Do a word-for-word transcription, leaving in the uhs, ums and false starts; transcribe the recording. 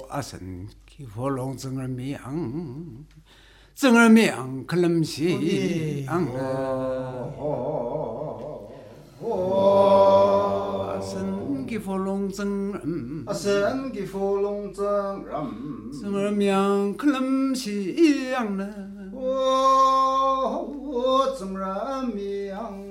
阿神给佛龙正儿命，正儿命可能西昂阿神给佛龙正儿， 阿神给佛龙正儿， 正儿命可能西昂呢， 我正儿命。